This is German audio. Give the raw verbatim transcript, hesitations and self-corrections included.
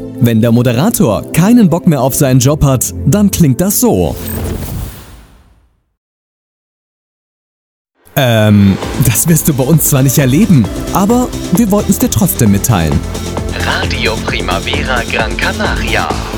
Wenn der Moderator keinen Bock mehr auf seinen Job hat, dann klingt das so. Ähm, das wirst du bei uns zwar nicht erleben, aber wir wollten es dir trotzdem mitteilen. Radio Primavera Gran Canaria.